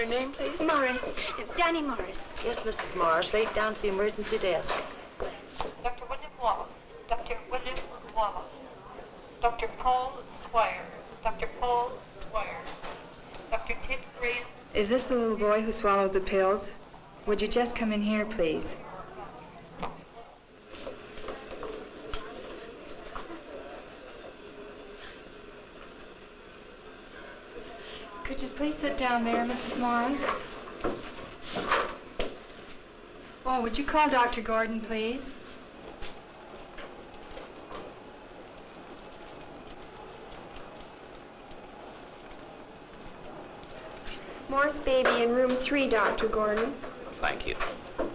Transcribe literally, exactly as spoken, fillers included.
Your name, please? Morris. Danny Morris. Yes, Missus Morris, right down to the emergency desk. Doctor William Wallace. Doctor William Wallace. Doctor Paul Swire. Doctor Paul Swire. Doctor Ted Graham. Is this the little boy who swallowed the pills? Would you just come in here, please? Could you please sit down there, Missus Morris? Oh, would you call Doctor Gordon, please? Morris baby in room three, Doctor Gordon. Thank you.